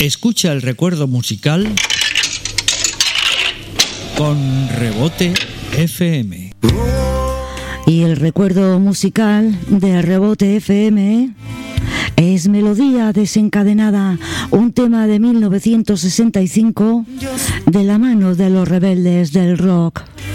Escucha el recuerdo musical con Rebote FM. Y el recuerdo musical de Rebote FM es Melodía Desencadenada, un tema de 1965 de la mano de Los Rebeldes del Rock.